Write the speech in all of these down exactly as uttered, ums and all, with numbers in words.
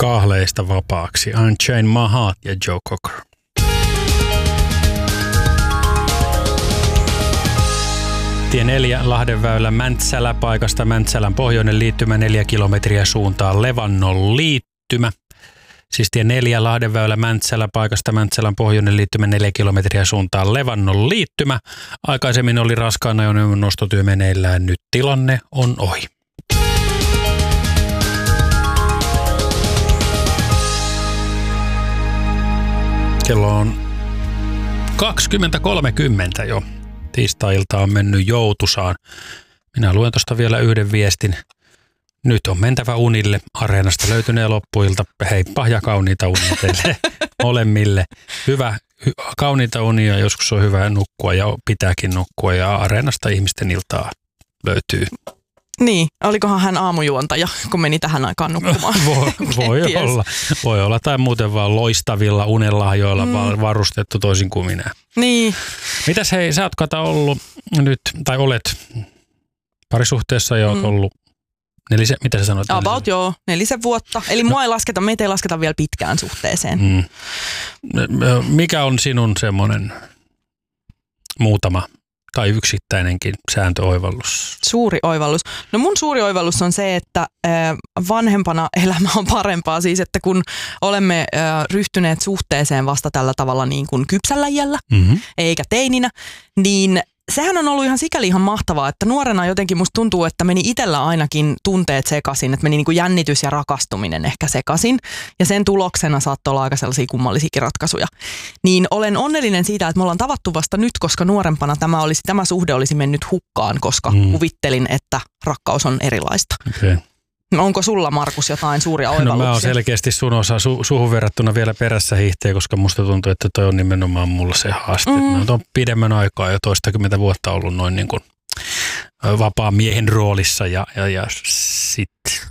Kaahleista vapaaksi Unchained My Heart ja Joe Cocker. Tie neljä Lahdenväylä Mäntsälä paikasta Mäntsälän pohjoinen liittymä neljä kilometriä suuntaan Levannon liittymä. Siis tie neljä Lahdenväylä Mäntsälä paikasta Mäntsälän pohjoinen liittymä neljä kilometriä suuntaan Levannon liittymä. Aikaisemmin oli raskaan ajoneuvon nostotyö meneillään, nyt tilanne on ohi. Kello on kaksikymmentä kolmekymmentä jo. Tiistai-ilta on mennyt joutusaan. Minä luen tuosta vielä yhden viestin. Nyt on mentävä unille. Areenasta löytyneen loppuilta. Heippa ja kauniita unia teille molemmille. Hyvä, hy, kauniita unia. Joskus on hyvä nukkua ja pitääkin nukkua. Ja Areenasta ihmisten iltaa löytyy. Niin, olikohan hän aamujuontaja, kun meni tähän aikaan nukkumaan? Voi, voi olla. Voi olla tai muuten vaan loistavilla unelahjoilla mm. varustettu toisin kuin minä. Niin. Mitäs hei, sä oot kata ollut nyt, tai olet parisuhteessa ja oot mm. ollut nelisen, mitä sä sanoit? About nelisen? Joo, nelisen vuotta. Eli no. mua ei lasketa, meitä ei lasketa vielä pitkään suhteeseen. Mm. Mikä on sinun semmoinen muutama tai yksittäinenkin sääntöoivallus? Suuri oivallus. No mun suuri oivallus on se, että vanhempana elämä on parempaa. Siis, että kun olemme ryhtyneet suhteeseen vasta tällä tavalla niin kuin kypsällä iällä, mm-hmm. eikä teininä, niin sehän on ollut ihan sikäli ihan mahtavaa, että nuorena jotenkin musta tuntuu, että meni itsellä ainakin tunteet sekaisin, että meni niin kuin jännitys ja rakastuminen ehkä sekaisin. Ja sen tuloksena saattoi olla aika sellaisia kummallisiakin ratkaisuja. Niin olen onnellinen siitä, että me ollaan tavattu vasta nyt, koska nuorempana tämä, olisi, tämä suhde olisi mennyt hukkaan, koska mm. kuvittelin, että rakkaus on erilaista. Okay. Onko sulla, Markus, jotain suuria oivalluksia? No mä oon selkeästi sun osa su- suhun verrattuna vielä perässä hiihteen, koska musta tuntuu, että toi on nimenomaan mulla se haaste. Mm. Mä oon pidemmän aikaa jo toistakymmentä vuotta ollut noin niin kuin vapaa miehen roolissa ja, ja, ja sit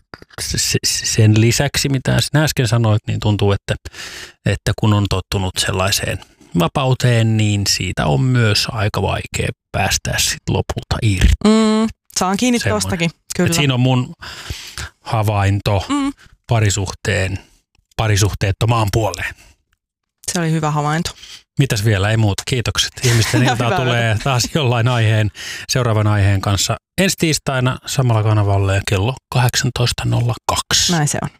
sen lisäksi, mitä sinä äsken sanoit, niin tuntuu, että, että kun on tottunut sellaiseen vapauteen, niin siitä on myös aika vaikea päästää sit lopulta irti. Mm. Saan kiinni tuostakin, kyllä. Siinä on mun havainto mm. parisuhteen, parisuhteettomaan puoleen. Se oli hyvä havainto. Mitäs vielä? Ei muuta. Kiitokset. Ihmisten iltaa tulee taas jollain aiheen, seuraavan aiheen kanssa ensi tiistaina samalla kanavalle kello kahdeksantoista nolla kaksi. Näin se on.